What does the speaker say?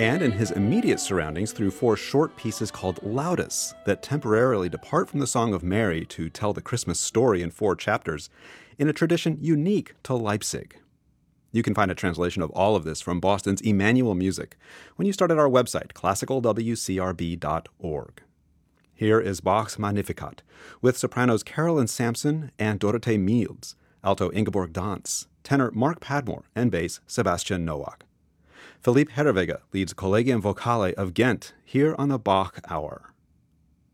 and in his immediate surroundings through four short pieces called Laudes that temporarily depart from the Song of Mary to tell the Christmas story in four chapters, in a tradition unique to Leipzig. You can find a translation of all of this from Boston's Emmanuel Music when you start at our website, classicalwcrb.org. Here is Bach's Magnificat, with sopranos Carolyn Sampson and Dorothee Miels, alto Ingeborg Dantz, tenor Mark Padmore, and bass Sebastian Nowak. Philippe Herreweghe leads Collegium Vocale of Ghent here on the Bach Hour.